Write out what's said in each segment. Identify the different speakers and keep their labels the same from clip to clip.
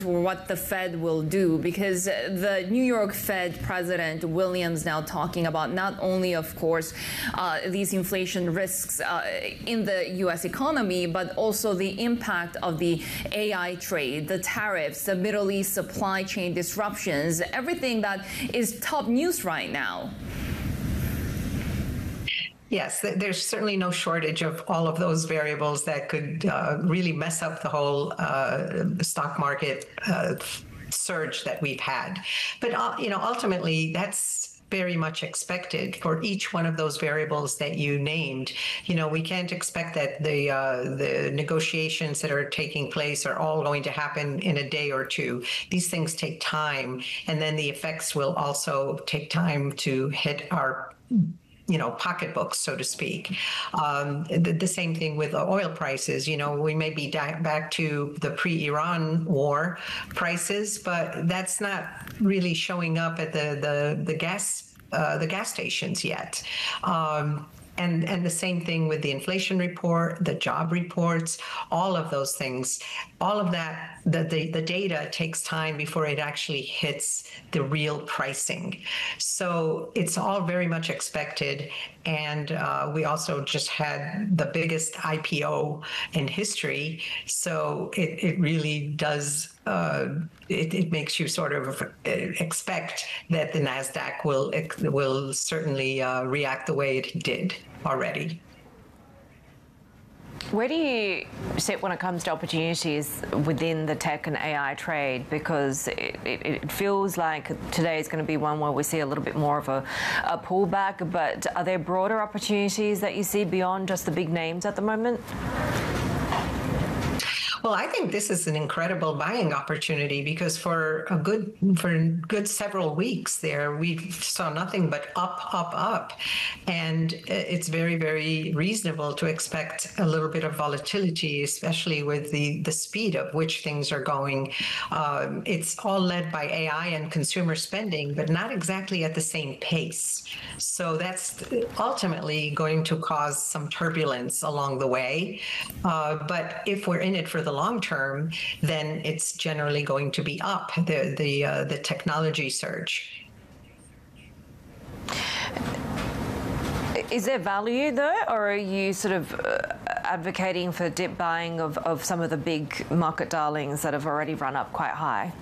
Speaker 1: for what the Fed will do, because the New York Fed President Williams now talking about not only, of course, these inflation risks in the U.S. economy, but also the impact of the AI trade, the tariffs, the Middle East supply chain disruptions, everything that is top news right now.
Speaker 2: Yes, there's certainly no shortage of all of those variables that could really mess up the whole stock market surge that we've had. But ultimately, that's very much expected for each one of those variables that you named. We can't expect that the negotiations that are taking place are all going to happen in a day or two. These things take time, and then the effects will also take time to hit our pocketbooks, so to speak. The same thing with oil prices. We may be back to the pre-Iran war prices, but that's not really showing up at the gas stations yet. And the same thing with the inflation report, the job reports, all of those things, all of that, the data takes time before it actually hits the real pricing. So it's all very much expected. And we also just had the biggest IPO in history. So it really does, it makes you sort of expect that the NASDAQ will certainly react the way it did already.
Speaker 3: Where do you sit when it comes to opportunities within the tech and AI trade? Because it feels like today is going to be one where we see a little bit more of a pullback, but are there broader opportunities that you see beyond just the big names at the moment?
Speaker 2: Well, I think this is an incredible buying opportunity because for a good several weeks there, we saw nothing but up. And it's very, very reasonable to expect a little bit of volatility, especially with the speed of which things are going. It's all led by AI and consumer spending, but not exactly at the same pace. So that's ultimately going to cause some turbulence along the way. But if we're in it for the long term, then it's generally going to be up, the technology surge.
Speaker 3: Is there value though, or are you sort of advocating for dip buying of some of the big market darlings that have already run up quite high?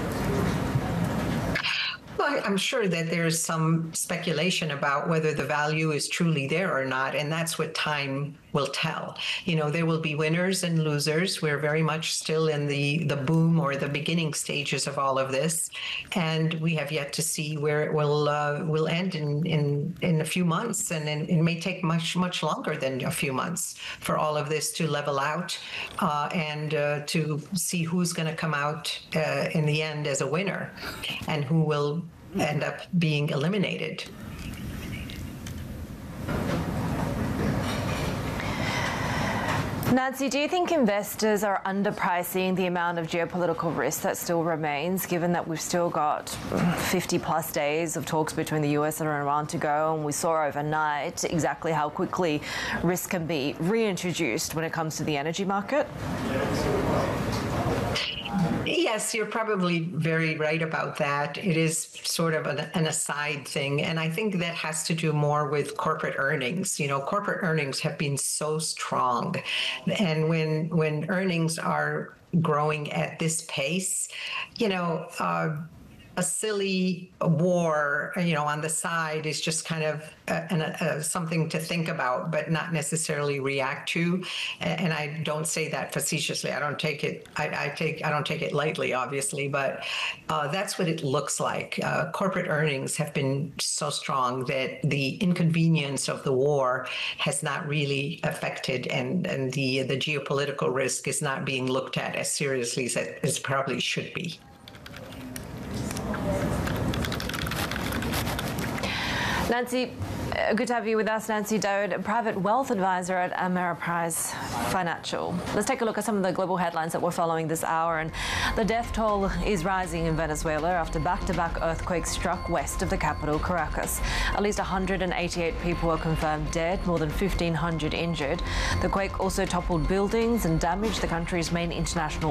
Speaker 2: Well, I'm sure that there's some speculation about whether the value is truly there or not, and that's what time will tell. There will be winners and losers. We're very much still in the boom or the beginning stages of all of this, and we have yet to see where it will end in a few months, and it may take much longer than a few months for all of this to level out and to see who's going to come out in the end as a winner and who will end up being eliminated.
Speaker 3: Nancy, do you think investors are underpricing the amount of geopolitical risk that still remains, given that we've still got 50 plus days of talks between the US and Iran to go, and we saw overnight exactly how quickly risk can be reintroduced when it comes to the energy market?
Speaker 2: Yes, you're probably very right about that. It is sort of an aside thing. And I think that has to do more with corporate earnings. Corporate earnings have been so strong. And when earnings are growing at this pace, a silly war, on the side is just kind of something to think about, but not necessarily react to. And I don't say that facetiously. I don't take it lightly, obviously, but that's what it looks like. Corporate earnings have been so strong that the inconvenience of the war has not really affected, and the geopolitical risk is not being looked at as seriously as it probably should be.
Speaker 3: Nancy, good to have you with us. Nancy Dode, private wealth advisor at Ameriprise Financial. Let's take a look at some of the global headlines that we're following this hour. And the death toll is rising in Venezuela after back-to-back earthquakes struck west of the capital, Caracas. At least 188 people are confirmed dead, more than 1,500 injured. The quake also toppled buildings and damaged the country's main international